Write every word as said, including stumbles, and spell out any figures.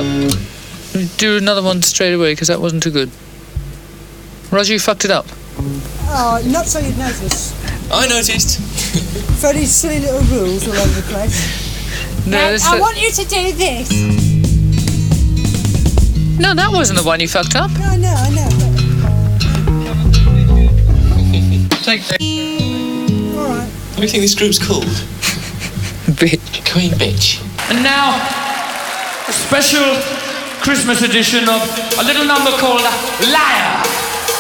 up. Do another one straight away, because that wasn't too good. Roger, you fucked it up. Oh, not so you'd notice. I noticed. Very silly little rules all over the place. No, Now, this I is- want you to do this. no, that wasn't the one you fucked up. No, I know, I know. Take that. But, all right. What do you think this group's called? Bitch. Queen Bitch. And now, a special Christmas edition of a little number called Liar.